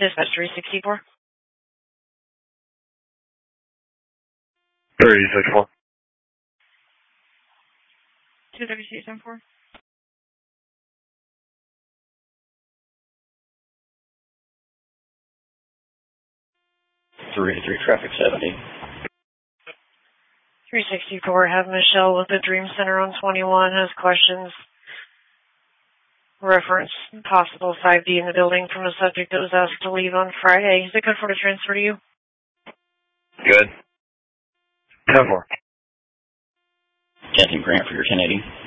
Dispatch 364. 364. 23274. 383 traffic 70. 364, have Michelle with the Dream Center on 21 has questions. Reference possible 5D in the building from a subject that was asked to leave on Friday. Is it good for to transfer to you? Good. 10-4. Captain Grant for your 1080.